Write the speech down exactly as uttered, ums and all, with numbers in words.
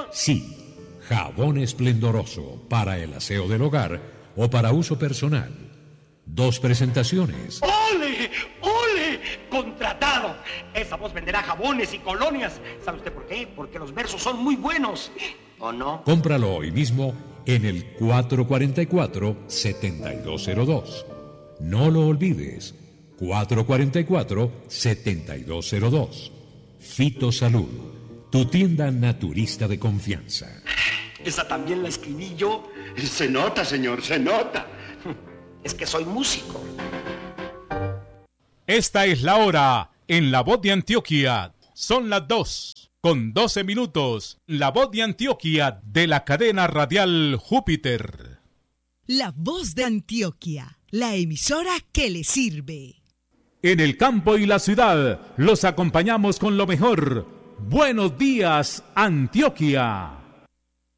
Sí, jabón esplendoroso para el aseo del hogar o para uso personal. Dos presentaciones. ¡Ole! ¡Ole! ¡Contratado! Esa voz venderá jabones y colonias. ¿Sabe usted por qué? Porque los versos son muy buenos. ¿O no? Cómpralo hoy mismo en el cuatro cuatro cuatro, siete dos cero dos. No lo olvides. cuatro cuatro cuatro, siete dos cero dos. Fitosalud, tu tienda naturista de confianza. Esa también la escribí yo. Se nota, señor, se nota. Es que soy músico. Esta es la hora en La Voz de Antioquia. Son las dos con doce minutos. La Voz de Antioquia de la cadena radial Júpiter. La Voz de Antioquia, la emisora que le sirve. En el campo y la ciudad los acompañamos con lo mejor. Buenos días, Antioquia.